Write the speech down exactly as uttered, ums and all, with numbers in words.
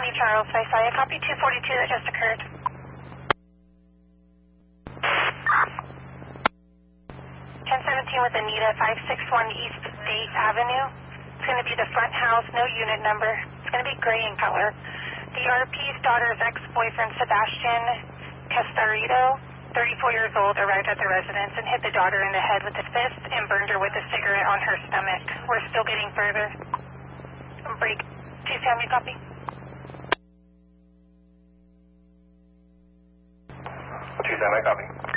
County, Charles, Visalia. Copy two forty-two that just occurred. ten seventeen with Anita, five six one East State Avenue. It's going to be the front house, no unit number. It's going to be gray in color. The R P's daughter's ex-boyfriend, Sebastian Castarito, thirty-four years old, arrived at the residence and hit the daughter in the head with a fist and burned her with a cigarette on her stomach. We're still getting further. Break. Two family copy. Two family copy.